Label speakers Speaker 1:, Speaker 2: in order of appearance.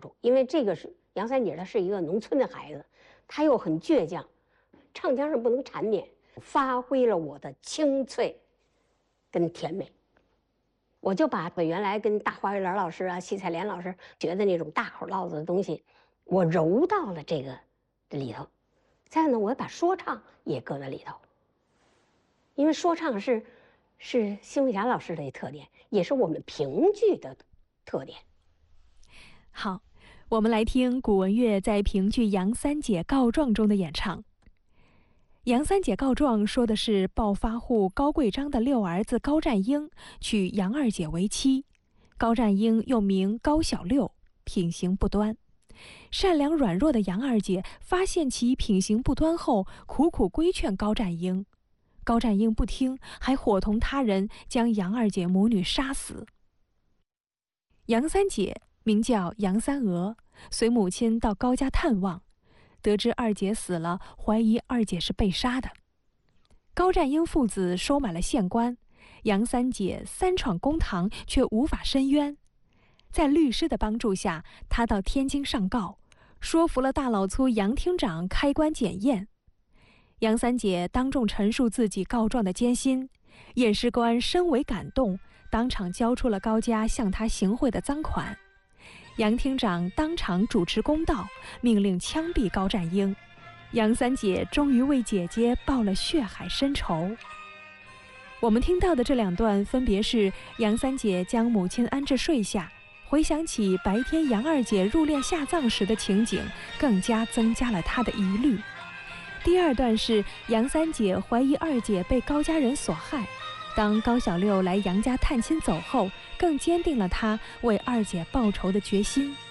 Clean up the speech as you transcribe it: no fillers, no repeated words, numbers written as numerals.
Speaker 1: 助，因为这个是杨三姐，她是一个农村的孩子，她又很倔强，唱腔上不能缠绵，发挥了我的清脆跟甜美。我就把原来跟大花园老师啊、西采莲老师学的那种大口唠子的东西，我揉到了这里头。再呢，我把说唱也搁在里头，因为说唱是辛慧霞老师的特点，也是我们评剧的特点。
Speaker 2: 好，我们来听古文乐在评剧《杨三姐告状》中的演唱。杨三姐告状说的是暴发户高贵章的六儿子高占英娶杨二姐为妻，高占英又名高小六，品行不端。善良软弱的杨二姐发现其品行不端后，苦苦规劝高占英，高占英不听，还伙同他人将杨二姐母女杀死。杨三姐名叫杨三娥，随母亲到高家探望，得知二姐死了，怀疑二姐是被杀的。高占英父子收买了县官，杨三姐三闯公堂却无法申冤。在律师的帮助下，他到天津上告，说服了大老粗杨厅长开棺检验。杨三姐当众陈述自己告状的艰辛，验尸官深为感动，当场交出了高家向他行贿的赃款。杨厅长当场主持公道，命令枪毙高占英。杨三姐终于为姐姐报了血海深仇。我们听到的这两段分别是杨三姐将母亲安置睡下，回想起白天杨二姐入殓下葬时的情景，更加增加了她的疑虑。第二段是杨三姐怀疑二姐被高家人所害，当高小六来杨家探亲走后，更坚定了她为二姐报仇的决心。